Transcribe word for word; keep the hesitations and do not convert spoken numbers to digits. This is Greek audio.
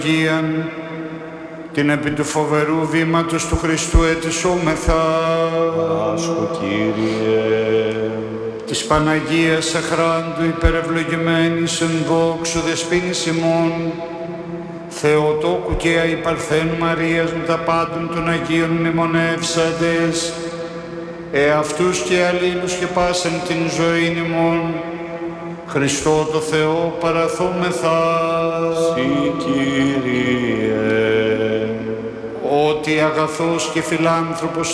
Αγίαν, την επί του φοβερού βήματος του Χριστού ετισούμεθα. Άσχο, Κύριε. Της Παναγίας αχράντου υπερευλογημένης εν δόξου δεσποίνης ημών, Θεοτόκου και αϊπαρθένου Μαρίας με τα πάντων των Αγίων μνημονεύσαντες, εαυτούς και αλλήλους και πάσαν την ζωήν ημών, Χριστό το Θεό παραθούμεθα. Συ, Κύριε. Ότι αγαθός και φιλάνθρωπος